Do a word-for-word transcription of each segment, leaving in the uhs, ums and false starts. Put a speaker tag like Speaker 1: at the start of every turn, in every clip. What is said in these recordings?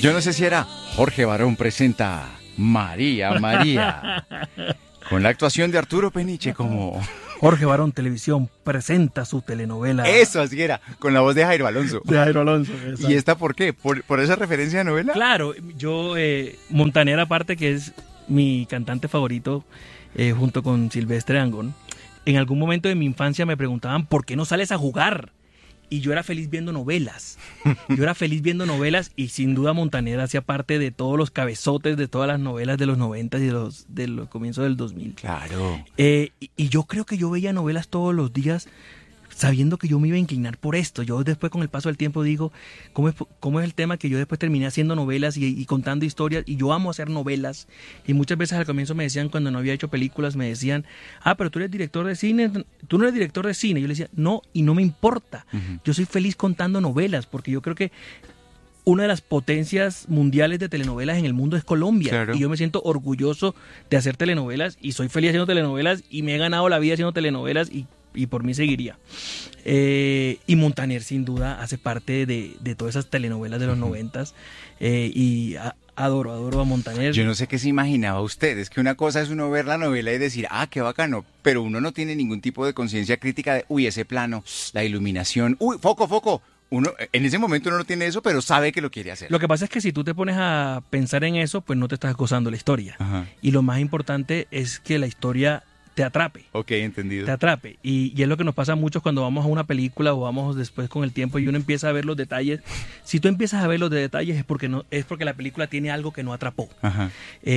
Speaker 1: Yo no sé si era Jorge Barón presenta María María, con la actuación de Arturo Peniche como...
Speaker 2: Jorge Barón Televisión presenta su telenovela.
Speaker 1: Eso, así era, con la voz de Jairo Alonso.
Speaker 2: De Jairo Alonso. Exacto.
Speaker 1: ¿Y esta por qué? ¿Por, por esa referencia de novela?
Speaker 2: Claro, yo, eh, Montaner aparte, que es mi cantante favorito, eh, junto con Silvestre Dangond, en algún momento de mi infancia me preguntaban, ¿por qué no sales a jugar? Y yo era feliz viendo novelas. Yo era feliz viendo novelas y sin duda Montaner hacía parte de todos los cabezotes de todas las novelas de los noventa y de los, de los comienzos del dos mil.
Speaker 1: Claro.
Speaker 2: Eh, y, y yo creo que yo veía novelas todos los días sabiendo que yo me iba a inclinar por esto. Yo después con el paso del tiempo digo, ¿cómo es, cómo es el tema que yo después terminé haciendo novelas y, y contando historias? Y yo amo hacer novelas. Y muchas veces al comienzo me decían, cuando no había hecho películas, me decían, ah, pero tú eres director de cine, tú no eres director de cine. Yo les decía, no, y no me importa. Uh-huh. Yo soy feliz contando novelas, porque yo creo que una de las potencias mundiales de telenovelas en el mundo es Colombia. Claro. Y yo me siento orgulloso de hacer telenovelas y soy feliz haciendo telenovelas y me he ganado la vida haciendo telenovelas y y por mí seguiría. Eh, y Montaner sin duda hace parte de, de todas esas telenovelas de los noventas eh, y a, adoro, adoro a Montaner.
Speaker 1: Yo no sé qué se imaginaba usted, es que una cosa es uno ver la novela y decir, ah, qué bacano, pero uno no tiene ningún tipo de conciencia crítica de, uy, ese plano, la iluminación, uy, foco, foco. Uno, en ese momento uno no tiene eso, pero sabe que lo quiere hacer.
Speaker 2: Lo que pasa es que si tú te pones a pensar en eso, pues no te estás gozando la historia. Ajá. Y lo más importante es que la historia te atrape.
Speaker 1: Ok, entendido.
Speaker 2: Te atrape. Y, y es lo que nos pasa a muchos cuando vamos a una película o vamos después con el tiempo y uno empieza a ver los detalles. Si tú empiezas a ver los detalles es porque no es porque la película tiene algo que no atrapó. Ajá.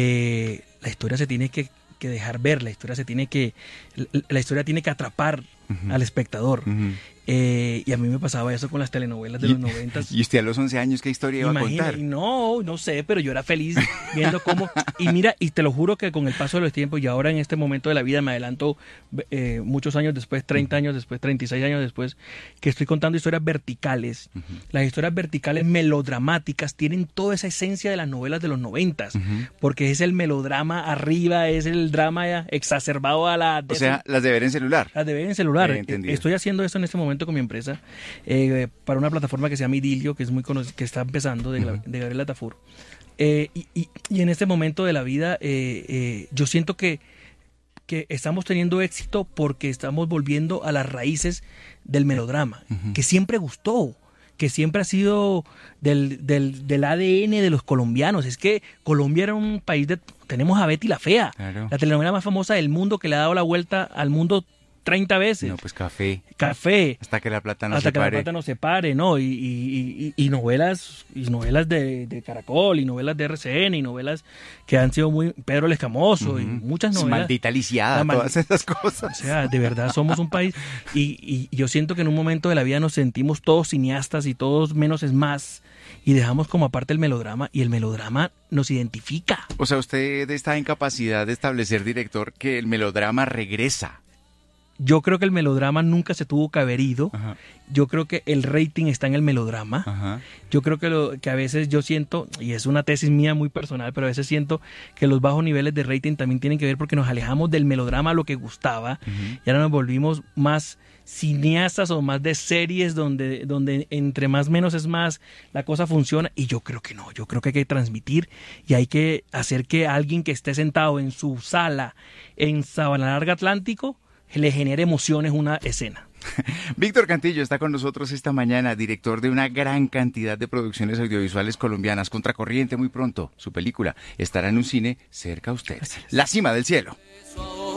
Speaker 2: Eh, la historia se tiene que, que dejar ver, la historia se tiene que la, la historia tiene que atrapar uh-huh. al espectador. Uh-huh. Eh, y a mí me pasaba eso con las telenovelas de los noventas.
Speaker 1: ¿Y usted a los once años qué historia iba
Speaker 2: Imagina,
Speaker 1: a contar?
Speaker 2: No, no sé, pero yo era feliz viendo cómo... Y mira, y te lo juro que con el paso de los tiempos y ahora en este momento de la vida me adelanto eh, muchos años después, treinta años después, treinta y seis años después, que estoy contando historias verticales. Uh-huh. Las historias verticales melodramáticas tienen toda esa esencia de las novelas de los noventas, uh-huh. porque es el melodrama arriba, es el drama exacerbado a la...
Speaker 1: O sea, las de ver en celular.
Speaker 2: Las de ver en celular. Eh, estoy haciendo eso en este momento con mi empresa eh, para una plataforma que se llama Idilio, que es muy conocida, que está empezando, de, uh-huh. de Gabriela Tafur. Eh, y, y, y en este momento de la vida eh, eh, yo siento que, que estamos teniendo éxito porque estamos volviendo a las raíces del melodrama, uh-huh. que siempre gustó, que siempre ha sido del, del, del A D N de los colombianos. Es que Colombia era un país de... Tenemos a Betty la Fea, claro. la telenovela más famosa del mundo que le ha dado la vuelta al mundo treinta veces.
Speaker 1: No, pues Café.
Speaker 2: Café.
Speaker 1: Hasta que la plata no
Speaker 2: hasta
Speaker 1: se
Speaker 2: que
Speaker 1: pare.
Speaker 2: la plata no se pare, ¿no? Y, y, y, y novelas, y novelas de, de Caracol, y novelas de R C N, y novelas que han sido muy... Pedro el Escamoso, uh-huh. y muchas novelas.
Speaker 1: Maldita lisiada, mal... todas esas cosas.
Speaker 2: O sea, de verdad somos un país... Y, y yo siento que en un momento de la vida nos sentimos todos cineastas y todos menos es más... Y dejamos como aparte el melodrama, y el melodrama nos identifica.
Speaker 1: O sea, usted está en capacidad de establecer, director, que el melodrama regresa.
Speaker 2: Yo creo que el melodrama nunca se tuvo que haber ido. Ajá. Yo creo que el rating está en el melodrama. Ajá. Yo creo que, lo, que a veces yo siento, y es una tesis mía muy personal, pero a veces siento que los bajos niveles de rating también tienen que ver porque nos alejamos del melodrama a lo que gustaba. Uh-huh. Y ahora nos volvimos más cineastas o más de series donde, donde entre más menos es más, la cosa funciona. Y yo creo que no, yo creo que hay que transmitir y hay que hacer que alguien que esté sentado en su sala en Sabana Larga Atlántico le genera emociones una escena.
Speaker 1: Víctor Cantillo está con nosotros esta mañana, director de una gran cantidad de producciones audiovisuales colombianas. Contracorriente muy pronto, su película estará en un cine cerca a usted. La cima del cielo.